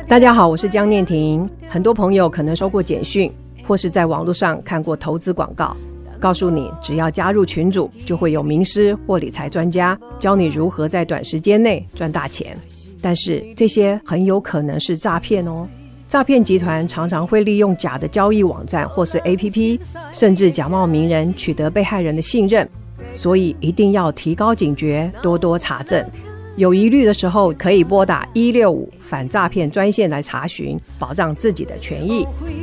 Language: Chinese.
大家好，我是江念婷。很多朋友可能收过简讯，或是在网络上看过投资广告，告诉你只要加入群组，就会有名师或理财专家教你如何在短时间内赚大钱。但是这些很有可能是诈骗哦。诈骗集团常常会利用假的交易网站或是 APP， 甚至假冒名人取得被害人的信任，所以一定要提高警觉，多多查证。有疑虑的时候，可以拨打165反诈骗专线来查询，保障自己的权益。